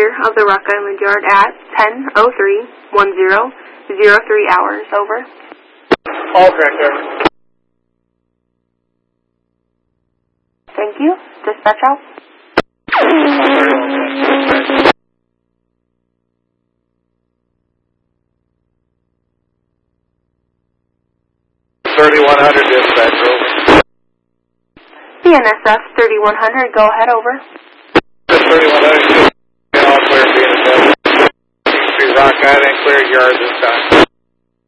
of the Rock Island Yard at 10:03:10:03 hours. Over. All correct, over. Thank you. Dispatch out. 3100 dispatch, over. BNSF 3100, go ahead, over. 3100, all clear BNSF. Rock Island, clear yard this time.